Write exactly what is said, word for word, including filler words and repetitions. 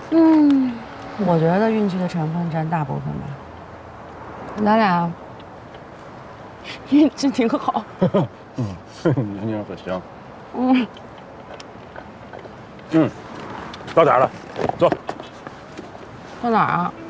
嗯，我觉得运气的成分占大部分吧。咱俩运气挺好。 嗯，年年可香。 嗯嗯，到点了，走。 到哪儿啊？